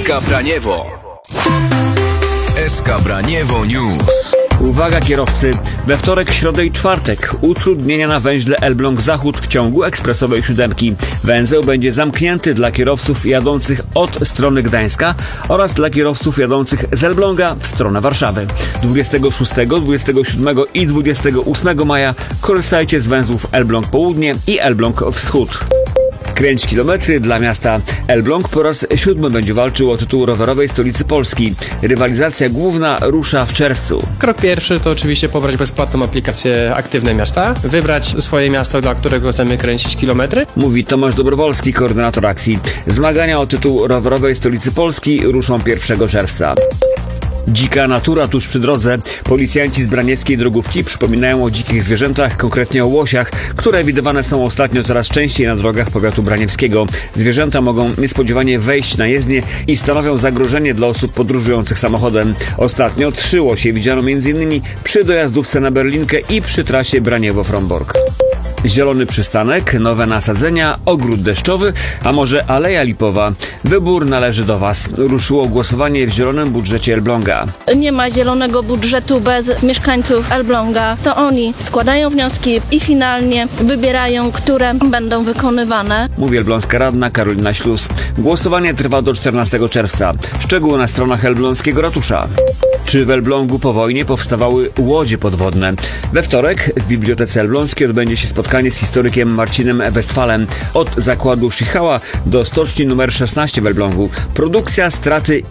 SK Braniewo. SK Braniewo News. Uwaga kierowcy, we wtorek, środę i czwartek utrudnienia na węźle Elbląg-Zachód w ciągu ekspresowej 7. Węzeł będzie zamknięty dla kierowców jadących od strony Gdańska oraz dla kierowców jadących z Elbląga w stronę Warszawy. 26, 27 i 28 maja korzystajcie z węzłów Elbląg Południe i Elbląg Wschód. Kręć kilometry dla miasta Elbląg po raz 7 będzie walczył o tytuł rowerowej stolicy Polski. Rywalizacja główna rusza w czerwcu. Krok pierwszy to oczywiście pobrać bezpłatną aplikację Aktywne Miasta, wybrać swoje miasto, dla którego chcemy kręcić kilometry. Mówi Tomasz Dobrowolski, koordynator akcji. Zmagania o tytuł rowerowej stolicy Polski ruszą 1 czerwca. Dzika natura tuż przy drodze. Policjanci z braniewskiej drogówki przypominają o dzikich zwierzętach, konkretnie o łosiach, które widywane są ostatnio coraz częściej na drogach powiatu braniewskiego. Zwierzęta mogą niespodziewanie wejść na jezdnię i stanowią zagrożenie dla osób podróżujących samochodem. Ostatnio 3 łosie widziano m.in. przy dojazdówce na Berlinkę i przy trasie Braniewo-Frombork. Zielony przystanek, nowe nasadzenia, ogród deszczowy, a może Aleja Lipowa? Wybór należy do Was. Ruszyło głosowanie w zielonym budżecie Elbląga. Nie ma zielonego budżetu bez mieszkańców Elbląga. To oni składają wnioski i finalnie wybierają, które będą wykonywane. Mówi elbląska radna Karolina Ślus. Głosowanie trwa do 14 czerwca. Szczegóły na stronach elbląskiego ratusza. Czy w Elblągu po wojnie powstawały łodzie podwodne? We wtorek w Bibliotece Elbląskiej odbędzie się spotkanie z historykiem Marcinem Westfalem. Od zakładu Schichała do stoczni nr 16 w Elblągu. Produkcja, straty